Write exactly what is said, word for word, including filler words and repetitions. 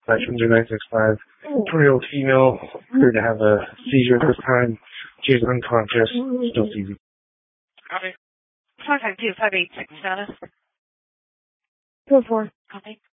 license nine six five. twenty-year-old female, appeared to have a seizure this time. She is unconscious, still seizing. Copy. Contact two five eight six status. Two four. Copy.